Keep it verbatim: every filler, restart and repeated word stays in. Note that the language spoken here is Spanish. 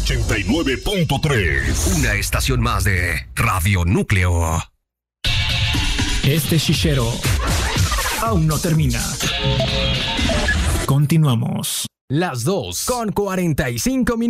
ochenta y nueve punto tres. Una estación más de Radio Núcleo. Este chichero aún no termina. Continuamos. Las dos con cuarenta y cinco minutos.